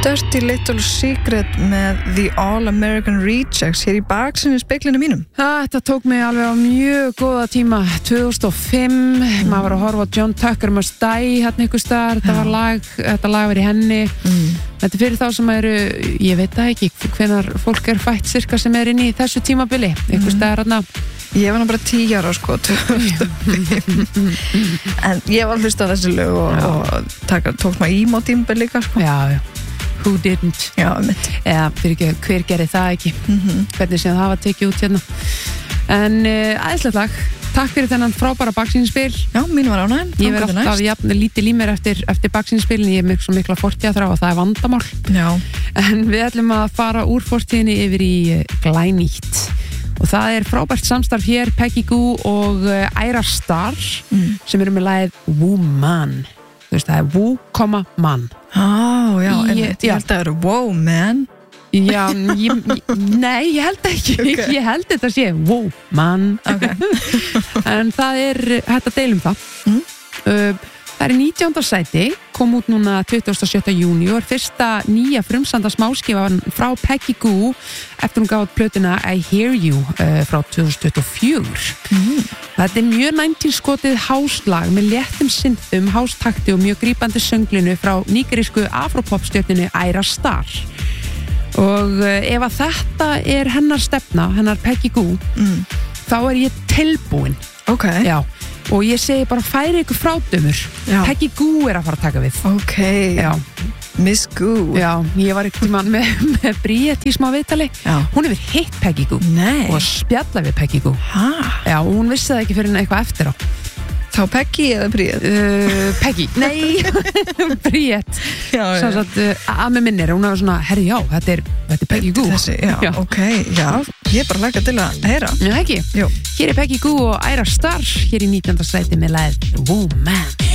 Dirty Little Secret með The All American Rejects hér í baksinni speglinu mínum. Þetta tók mig alveg á mjög góða tíma 2005, maður var að horfa á John Tucker Must Die hérna einhvers staðar, þetta lag var í henni. Þetta er fyrir þá sem eru, ég veit það ekki hvenær fólk er fætt cirka sem er inn í þessu tímabili, einhvers staðar hérna. Ég var bara 10 ára sko 2005. En ég var að hlusta á þessi lög og tók maður emo tímabil líka sko. Já. Who didn't? Já, mitt. Eða fyrir ekki, hver gerði það ekki? Hvernig sem það var tekið út hérna. En æðislegt lag. Takk fyrir þennan frábæra baksýnisspil. Já, mín var ánægð. Ég verð alltaf jafn lítið límir eftir baksýnisspilin. Ég er svo mikla fortíðaþrá og það er vandamál. Já. En við ætlum að fara úr fortíðinni yfir í glænýtt. Og það er frábært samstarf hér, Peggy Gou og Ayra Starr sem eru með lagið Woman. Þú veist, það er Woo, já, ég held að það eru Wow, man. Já, nei, ég held ekki. Okay. Ég held þetta sé Wow, man. Okay. En það er hægt að deilum það. Það er 19. sæti, kom út núna 27. júni og er fyrsta nýja frumsanda smáskifan frá Peggy Gou eftir hún gáði plötuna I Hear You frá 2024. Þetta er mjög 90s skotið houselag með léttum synthum, housetakti og mjög grípandi sönglinu frá nígerísku afropopstjörnunni Ayra Starr. Og ef að þetta er hennar stefna, hennar Peggy Gou, þá er ég tilbúin. Ok. Já. Og ég segi bara færi ykkur frádömur. Peggy Gou er að fara að taka við. Ok. Já. Miss Gou. Já, ég var ekkert tímann með Bríett í smá viðtali. Hún hefur hitt Peggy Gou. Nei. Og spjalla við Peggy Gou. Já, og hún vissi það ekki fyrir eitthvað eftir á. Þá Peggy eða Bríett? Peggy. Nei, Bríett. Sannsagt að með minnir. Hún hefur svona, herri já, þetta er Peggy Gou. Þessi, já, ok, já. Ég er bara lagað til að heyra. Já, ekki. Jú. Hér er Peggy Gou og Ayra Starr hér í 19. sæti með lagið Woman.